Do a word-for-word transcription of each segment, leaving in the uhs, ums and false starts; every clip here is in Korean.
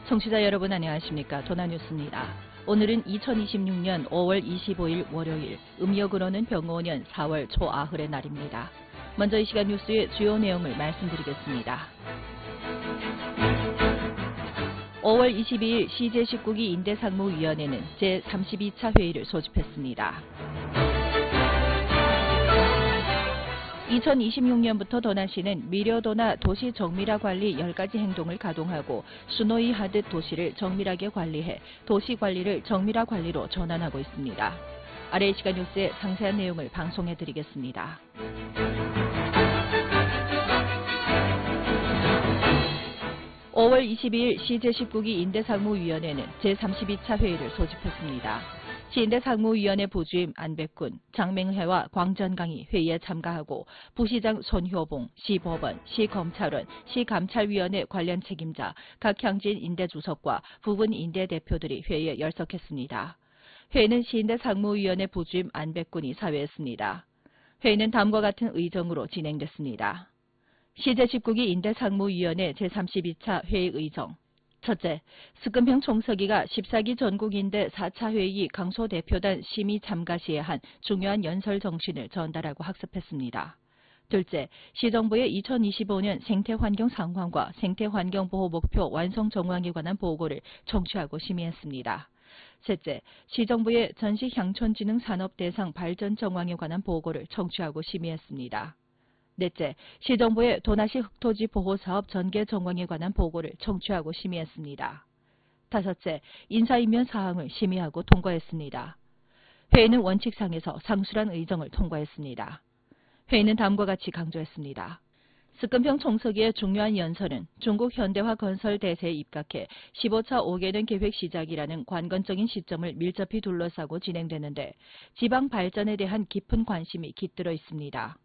청취자 여러분 안녕하십니까. 도나뉴스입니다. 오늘은 이천이십육 년 오월 이십오일 월요일, 음력으로는 병오년 사월 초아흘의 날입니다. 먼저 이 시간 뉴스의 주요 내용을 말씀드리겠습니다. 오월 이십이일 시제십구 기 인대상무위원회는 제삼십이 차 회의를 소집했습니다. 이천이십육 년부터 도나시는 미려도나 도시 정밀화 관리 열 가지 행동을 가동하고 수노이 하듯 도시를 정밀하게 관리해 도시 관리를 정밀화 관리로 전환하고 있습니다. 아래 이 시간 뉴스의 상세한 내용을 방송해드리겠습니다. 오월 이십이일 시제십구 기 인대상무위원회는 제삼십이 차 회의를 소집했습니다. 시인대상무위원회 부주임 안백군, 장맹회와 광전강이 회의에 참가하고 부시장 손효봉, 시법원, 시검찰원, 시감찰위원회 관련 책임자, 각 향진 인대주석과 부분 인대 대표들이 회의에 열석했습니다. 회의는 시인대상무위원회 부주임 안백군이 사회했습니다. 회의는 다음과 같은 의정으로 진행됐습니다. 시제십구 기 인대상무위원회 제삼십이 차 회의 의정. 첫째, 스금형 총서기가 십사 기 전국인대 사 차 회의 강소 대표단 심의 참가 시에 한 중요한 연설 정신을 전달하고 학습했습니다. 둘째, 시정부의 이천이십오 년 생태환경 상황과 생태환경보호 목표 완성 정황에 관한 보고를 청취하고 심의했습니다. 셋째, 시정부의 전시향촌지능 산업 대상 발전 정황에 관한 보고를 청취하고 심의했습니다. 넷째, 시정부의 도나시 흑토지 보호사업 전개 정황에 관한 보고를 청취하고 심의했습니다. 다섯째, 인사임면 사항을 심의하고 통과했습니다. 회의는 원칙상에서 상수란 의정을 통과했습니다. 회의는 다음과 같이 강조했습니다. 스금평 총서기의 중요한 연설은 중국 현대화 건설 대세에 입각해 십오 차 오 개년 계획 시작이라는 관건적인 시점을 밀접히 둘러싸고 진행되는데 지방 발전에 대한 깊은 관심이 깃들어 있습니다.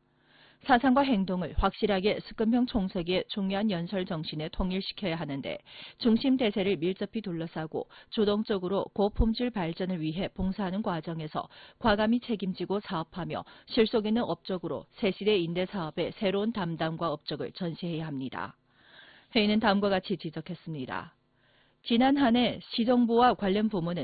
사상과 행동을 확실하게 스금형 총서기의 중요한 연설 정신에 통일시켜야 하는데 중심 대세를 밀접히 둘러싸고 주동적으로 고품질 발전을 위해 봉사하는 과정에서 과감히 책임지고 사업하며 실속 있는 업적으로 새시대 인대 사업의 새로운 담당과 업적을 전시해야 합니다. 회의는 다음과 같이 지적했습니다. 지난 한 해 시정부와 관련 부문은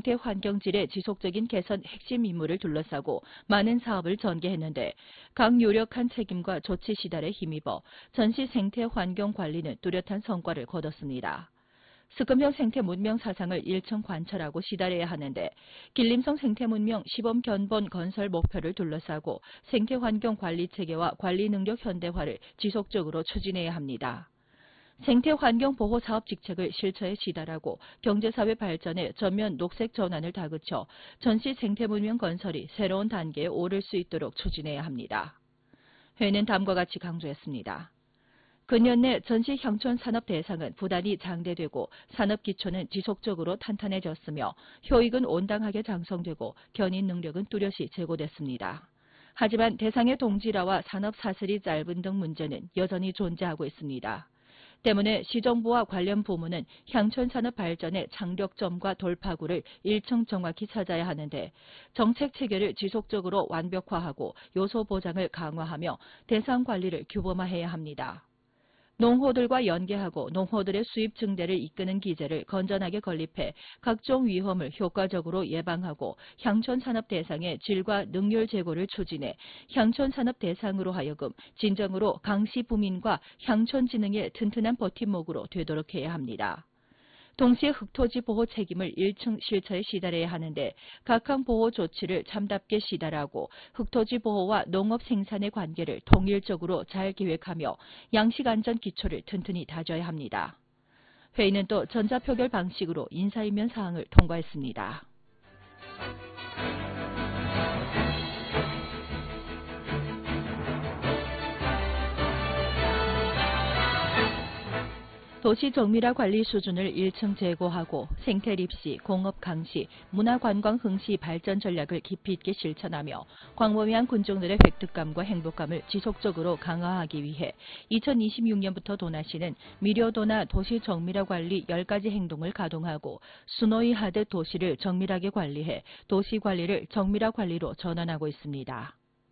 생태환경질의 지속적인 개선 핵심 임무를 둘러싸고 많은 사업을 전개했는데 각 유력한 책임과 조치 시달에 힘입어 전시 생태환경 관리는 뚜렷한 성과를 거뒀습니다. 스금형 생태문명 사상을 일청 관철하고 시달해야 하는데 길림성 생태문명 시범 견본 건설 목표를 둘러싸고 생태환경 관리 체계와 관리 능력 현대화를 지속적으로 추진해야 합니다. 생태환경보호 사업 직책을 실처에 시달하고 경제사회 발전에 전면 녹색 전환을 다그쳐 전시 생태문명 건설이 새로운 단계에 오를 수 있도록 추진해야 합니다. 회의는 다음과 같이 강조했습니다. 근년 내 전시 향촌 산업 대상은 부단히 장대되고 산업 기초는 지속적으로 탄탄해졌으며 효익은 온당하게 장성되고 견인 능력은 뚜렷이 제고됐습니다. 하지만 대상의 동질화와 산업 사슬이 짧은 등 문제는 여전히 존재하고 있습니다. 때문에 시정부와 관련 부문은 향촌 산업 발전의 장력점과 돌파구를 일청 정확히 찾아야 하는데 정책 체계를 지속적으로 완벽화하고 요소 보장을 강화하며 대상 관리를 규범화해야 합니다. 농호들과 연계하고 농호들의 수입 증대를 이끄는 기제를 건전하게 건립해 각종 위험을 효과적으로 예방하고 향촌 산업 대상의 질과 능률 제고를 추진해 향촌 산업 대상으로 하여금 진정으로 강시 부민과 향촌 진흥의 튼튼한 버팀목으로 되도록 해야 합니다. 동시에 흑토지 보호 책임을 일층 실처에 시달해야 하는데 각항 보호 조치를 참답게 시달하고 흑토지 보호와 농업 생산의 관계를 통일적으로 잘 기획하며 양식 안전 기초를 튼튼히 다져야 합니다. 회의는 또 전자표결 방식으로 인사임면 사항을 통과했습니다. 도시 정밀화 관리 수준을 일층 제고하고 생태 립시, 공업 강시, 문화관광 흥시 발전 전략을 깊이 있게 실천하며 광범위한 군중들의 획득감과 행복감을 지속적으로 강화하기 위해 이천이십육 년부터 도나시는 미려도나 도시 정밀화 관리 열 가지 행동을 가동하고 수노이 하듯 도시를 정밀하게 관리해 도시 관리를 정밀화 관리로 전환하고 있습니다.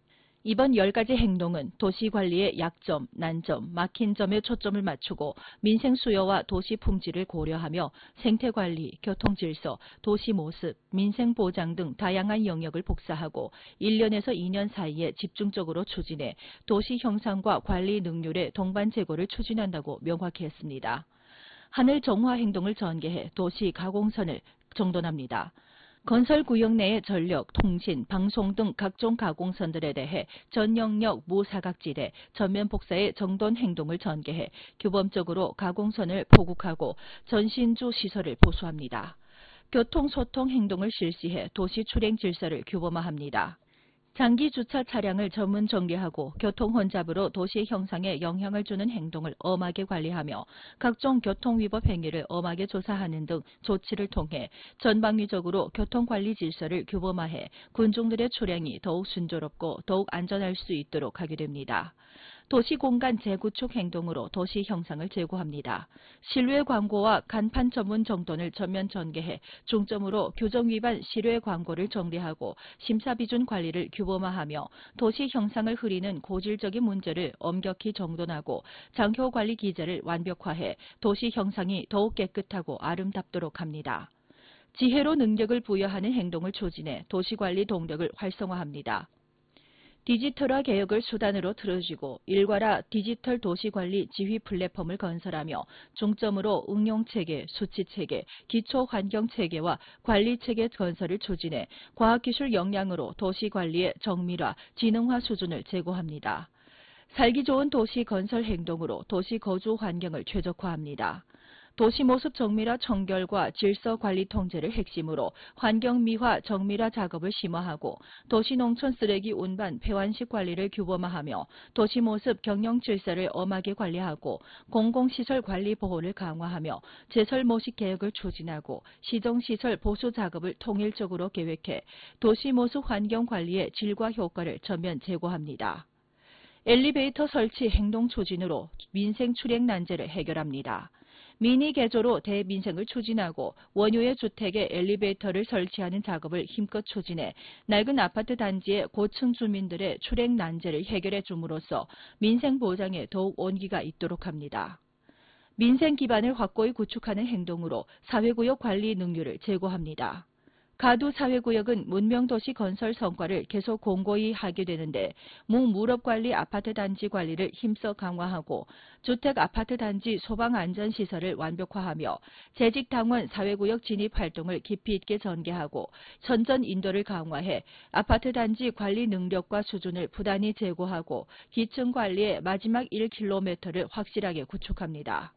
이번 열 가지 행동은 도시관리의 약점, 난점, 막힌 점에 초점을 맞추고 민생 수요와 도시 품질을 고려하며 생태관리, 교통질서, 도시 모습, 민생 보장 등 다양한 영역을 복사하고 일 년에서 이 년 사이에 집중적으로 추진해 도시 형상과 관리 능률의 동반 제고를 추진한다고 명확히 했습니다. 하늘 정화 행동을 전개해 도시 가공선을 정돈합니다. 건설 구역 내의 전력, 통신, 방송 등 각종 가공선들에 대해 전 영역 무사각지대 전면 복사의 정돈 행동을 전개해 규범적으로 가공선을 포국하고 전신주 시설을 보수합니다. 교통 소통 행동을 실시해 도시 출행 질서를 규범화합니다. 장기 주차 차량을 전문 정비하고 교통 혼잡으로 도시 형상에 영향을 주는 행동을 엄하게 관리하며 각종 교통 위법 행위를 엄하게 조사하는 등 조치를 통해 전방위적으로 교통관리 질서를 규범화해 군중들의 출행이 더욱 순조롭고 더욱 안전할 수 있도록 하게 됩니다. 도시공간 재구축 행동으로 도시 형상을 제고합니다. 실외 광고와 간판 전문 정돈을 전면 전개해 중점으로 규정 위반 실외 광고를 정리하고 심사비준 관리를 규범화하며 도시 형상을 흐리는 고질적인 문제를 엄격히 정돈하고 장효관리 기제를 완벽화해 도시 형상이 더욱 깨끗하고 아름답도록 합니다. 지혜로 능력을 부여하는 행동을 추진해 도시관리 동력을 활성화합니다. 디지털화 개혁을 수단으로 틀어쥐고 일괄화 디지털 도시관리 지휘 플랫폼을 건설하며 중점으로 응용체계, 수치체계, 기초환경체계와 관리체계 건설을 추진해 과학기술 역량으로 도시관리의 정밀화, 지능화 수준을 제고합니다. 살기 좋은 도시 건설 행동으로 도시 거주 환경을 최적화합니다. 도시 모습 정밀화 청결과 질서 관리 통제를 핵심으로 환경 미화 정밀화 작업을 심화하고 도시 농촌 쓰레기 운반 폐환식 관리를 규범화하며 도시 모습 경영 질서를 엄하게 관리하고 공공시설 관리 보호를 강화하며 제설 모식 개혁을 추진하고 시정시설 보수 작업을 통일적으로 계획해 도시 모습 환경 관리의 질과 효과를 전면 제고합니다. 엘리베이터 설치 행동 추진으로 민생 출행 난제를 해결합니다. 미니 개조로 대민생을 추진하고 원효의 주택에 엘리베이터를 설치하는 작업을 힘껏 추진해 낡은 아파트 단지의 고층 주민들의 출행 난제를 해결해 줌으로써 민생 보장에 더욱 온기가 있도록 합니다. 민생 기반을 확고히 구축하는 행동으로 사회구역 관리 능률을 제고합니다. 가두 사회구역은 문명도시 건설 성과를 계속 공고히 하게 되는데 무물업관리 아파트 단지 관리를 힘써 강화하고 주택 아파트 단지 소방안전시설을 완벽화하며 재직당원 사회구역 진입 활동을 깊이 있게 전개하고 선전 인도를 강화해 아파트 단지 관리 능력과 수준을 부단히 제고하고 기층관리의 마지막 일 킬로미터를 확실하게 구축합니다.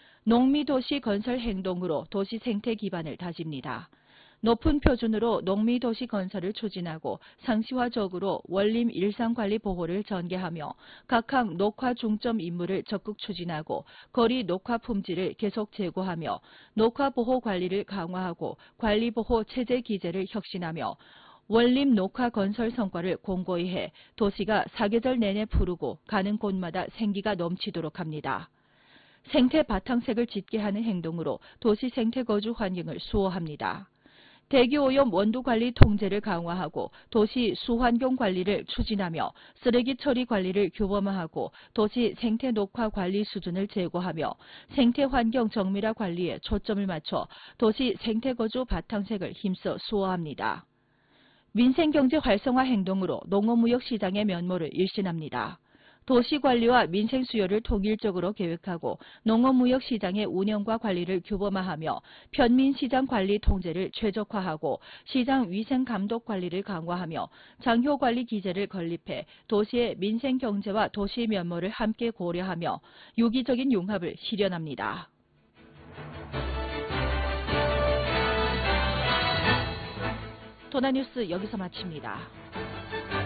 농미도시 건설 행동으로 도시 생태 기반을 다집니다. 높은 표준으로 농미도시 건설을 추진하고 상시화적으로 원림 일상관리 보호를 전개하며 각항 녹화 중점 임무를 적극 추진하고 거리 녹화 품질을 계속 제고하며 녹화 보호 관리를 강화하고 관리보호 체제 기제를 혁신하며 원림 녹화 건설 성과를 공고히 해 도시가 사계절 내내 푸르고 가는 곳마다 생기가 넘치도록 합니다. 생태 바탕색을 짙게 하는 행동으로 도시 생태 거주 환경을 수호합니다. 대기오염 원두관리 통제를 강화하고 도시 수환경 관리를 추진하며 쓰레기 처리 관리를 규범화하고 도시 생태 녹화 관리 수준을 제고하며 생태 환경 정밀화 관리에 초점을 맞춰 도시 생태 거주 바탕색을 힘써 수호합니다. 민생경제 활성화 행동으로 농업무역 시장의 면모를 일신합니다. 도시관리와 민생 수요를 통일적으로 계획하고 농업무역 시장의 운영과 관리를 규범화하며 편민시장 관리 통제를 최적화하고 시장 위생 감독 관리를 강화하며 장효관리 기제를 건립해 도시의 민생 경제와 도시 면모를 함께 고려하며 유기적인 융합을 실현합니다. 도나뉴스 여기서 마칩니다.